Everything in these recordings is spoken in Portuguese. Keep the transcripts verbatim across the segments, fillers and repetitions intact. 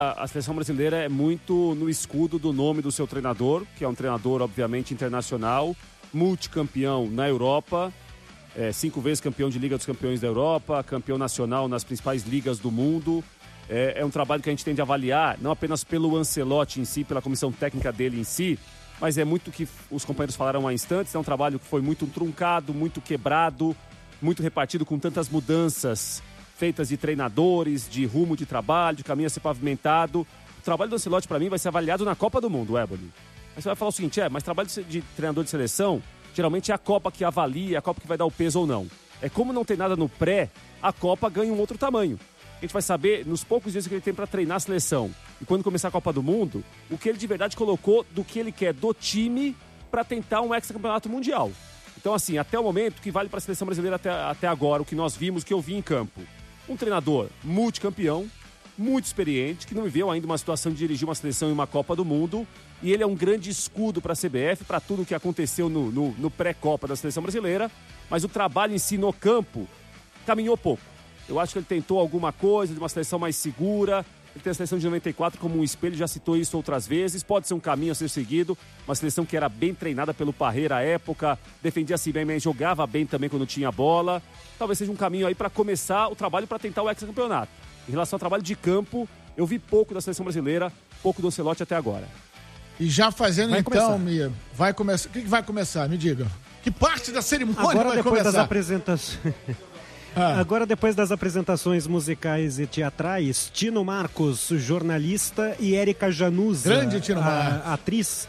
A seleção brasileira é muito no escudo do nome do seu treinador, que é um treinador, obviamente, internacional, multicampeão na Europa, é, cinco vezes campeão de Liga dos Campeões da Europa, campeão nacional nas principais ligas do mundo. É, é um trabalho que a gente tem de avaliar, não apenas pelo Ancelotti em si, pela comissão técnica dele em si, mas é muito o que os companheiros falaram há instantes, é um trabalho que foi muito truncado, muito quebrado, muito repartido, com tantas mudanças feitas de treinadores, de rumo de trabalho, de caminho a ser pavimentado. O trabalho do Ancelotti, para mim, vai ser avaliado na Copa do Mundo, Ebony. Aí você vai falar o seguinte, é, mas trabalho de treinador de seleção, geralmente é a Copa que avalia, a Copa que vai dar o peso ou não. É como não tem nada no pré, a Copa ganha um outro tamanho. A gente vai saber, nos poucos dias que ele tem para treinar a seleção, e quando começar a Copa do Mundo, o que ele de verdade colocou do que ele quer do time para tentar um hexacampeonato mundial. Então, assim, até o momento, o que vale para a seleção brasileira até, até agora, o que nós vimos, o que eu vi em campo, um treinador multicampeão, muito experiente, que não viveu ainda uma situação de dirigir uma seleção em uma Copa do Mundo, e ele é um grande escudo para a C B F, para tudo o que aconteceu no, no, no pré-Copa da seleção brasileira, mas o trabalho em si no campo caminhou pouco. Eu acho que ele tentou alguma coisa de uma seleção mais segura. Ele tem a seleção de noventa e quatro como um espelho, já citou isso outras vezes. Pode ser um caminho a ser seguido. Uma seleção que era bem treinada pelo Parreira à época, defendia-se bem, mas jogava bem também quando tinha bola. Talvez seja um caminho aí para começar o trabalho para tentar o hexacampeonato. Em relação ao trabalho de campo, eu vi pouco da seleção brasileira, pouco do Ancelotti até agora. E já fazendo vai então, começar. Mia, vai começar. O que, que vai começar? Me diga. Que parte da cerimônia Agora, vai depois começar? das apresentações. Ah. Agora, depois das apresentações musicais e teatrais, Tino Marcos, jornalista, e Érica Januzza, Grande Tino Marcos, a atriz,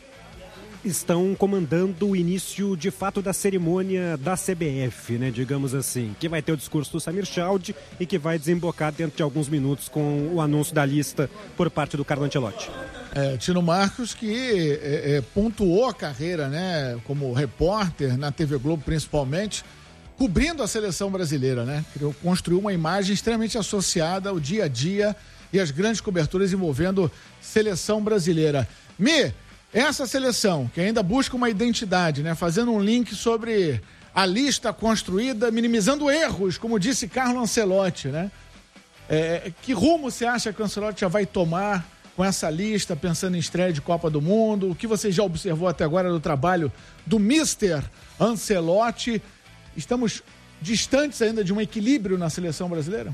estão comandando o início, de fato, da cerimônia da C B F, né, digamos assim, que vai ter o discurso do Samir Chald e que vai desembocar dentro de alguns minutos com o anúncio da lista por parte do Carlo Ancelotti. É, Tino Marcos, que é, é, pontuou a carreira, né, como repórter na T V Globo, principalmente, cobrindo a seleção brasileira, né? Construiu uma imagem extremamente associada ao dia a dia e às grandes coberturas envolvendo seleção brasileira. Mi, essa seleção, que ainda busca uma identidade, né? Fazendo um link sobre a lista construída, minimizando erros, como disse Carlo Ancelotti, né? É, que rumo você acha que o Ancelotti já vai tomar com essa lista, pensando em estreia de Copa do Mundo? O que você já observou até agora do trabalho do mister Ancelotti? Estamos distantes ainda de um equilíbrio na seleção brasileira?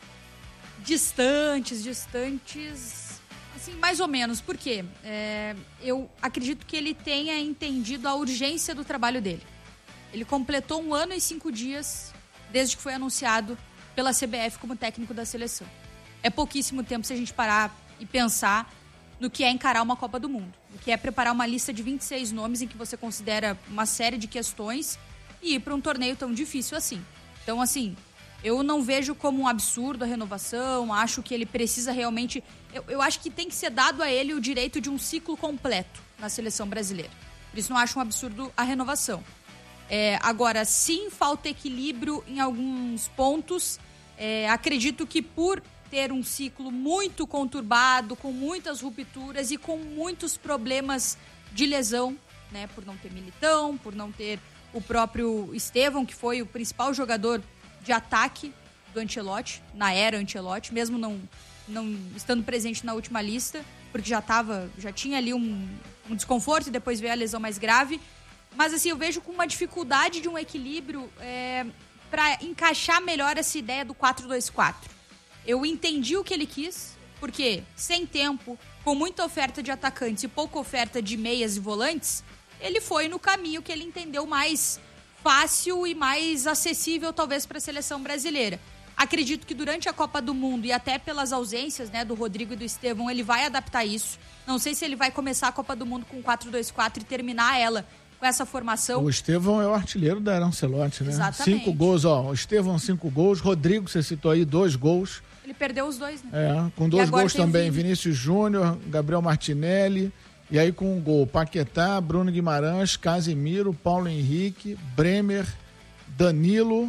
Distantes, distantes, assim, mais ou menos. Por quê? É, eu acredito que ele tenha entendido a urgência do trabalho dele. Ele completou um ano e cinco dias desde que foi anunciado pela C B F como técnico da seleção. É pouquíssimo tempo se a gente parar e pensar no que é encarar uma Copa do Mundo, no que é preparar uma lista de vinte e seis nomes em que você considera uma série de questões e ir para um torneio tão difícil assim. Então, assim, eu não vejo como um absurdo a renovação, acho que ele precisa realmente... Eu, eu acho que tem que ser dado a ele o direito de um ciclo completo na seleção brasileira. Por isso não acho um absurdo a renovação. É, agora, sim, falta equilíbrio em alguns pontos. É, acredito que por ter um ciclo muito conturbado, com muitas rupturas e com muitos problemas de lesão, né, por não ter Militão, por não ter o próprio Estevão, que foi o principal jogador de ataque do Ancelotti, na era Ancelotti, mesmo não, não estando presente na última lista, porque já, tava, já tinha ali um, um desconforto e depois veio a lesão mais grave. Mas assim, eu vejo com uma dificuldade de um equilíbrio é, para encaixar melhor essa ideia do quatro dois quatro. Eu entendi o que ele quis, porque sem tempo, com muita oferta de atacantes e pouca oferta de meias e volantes, ele foi no caminho que ele entendeu mais fácil e mais acessível, talvez, para a seleção brasileira. Acredito que durante a Copa do Mundo e até pelas ausências, né, do Rodrigo e do Estevão, ele vai adaptar isso. Não sei se ele vai começar a Copa do Mundo com quatro dois quatro e terminar ela com essa formação. O Estevão é o artilheiro da Ancelotti, né? Exatamente. Cinco gols, ó. O Estevão, cinco gols. Rodrigo, você citou aí, dois gols. Ele perdeu os dois, né? É, com dois gols também. Vinícius Júnior, Gabriel Martinelli. E aí com um gol, Paquetá, Bruno Guimarães, Casemiro, Paulo Henrique, Bremer, Danilo,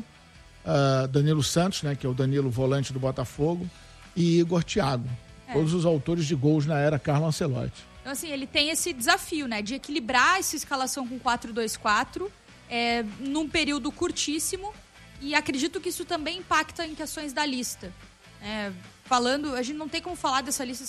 uh, Danilo Santos, né, que é o Danilo volante do Botafogo, e Igor Thiago. É. Todos os autores de gols na era Carlo Ancelotti. Então, assim, ele tem esse desafio, né, de equilibrar essa escalação com quatro dois quatro é, num período curtíssimo, e acredito que isso também impacta em questões da lista. É, falando, a gente não tem como falar dessa lista